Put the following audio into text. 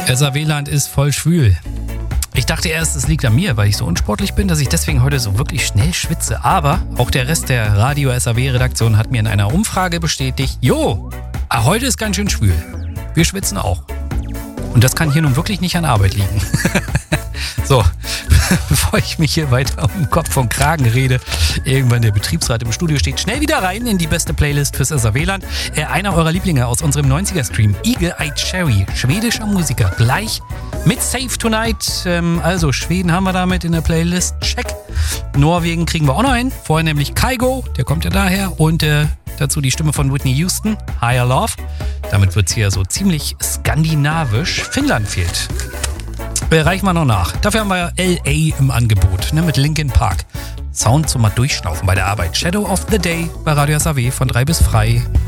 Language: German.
SAW-Land ist voll schwül. Ich dachte erst, es liegt an mir, weil ich so unsportlich bin, dass ich deswegen heute so wirklich schnell schwitze. Aber auch der Rest der Radio-SAW-Redaktion hat mir in einer Umfrage bestätigt, heute ist ganz schön schwül. Wir schwitzen auch. Und das kann hier nun wirklich nicht an Arbeit liegen. So, bevor ich mich hier weiter um Kopf und Kragen rede, irgendwann der Betriebsrat im Studio steht, schnell wieder rein in die beste Playlist fürs SAW-Land. Einer eurer Lieblinge aus unserem 90er-Stream, Eagle Eye Cherry, schwedischer Musiker, gleich mit Save Tonight. Also Schweden haben wir damit in der Playlist, check. Norwegen kriegen wir auch noch hin, vorher nämlich Kygo, der kommt ja daher, und dazu die Stimme von Whitney Houston, Higher Love. Damit wird es hier so ziemlich skandinavisch. Finnland fehlt. Reichen wir noch nach. Dafür haben wir L.A. im Angebot, mit Linkin Park. Sound zum mal durchschnaufen bei der Arbeit. Shadow of the Day bei Radio SAW von 3 bis frei.